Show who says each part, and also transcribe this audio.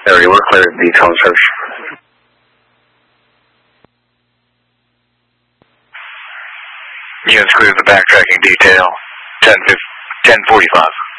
Speaker 1: Area, we're clear at detail search.
Speaker 2: Units clear the backtracking detail, 10:45.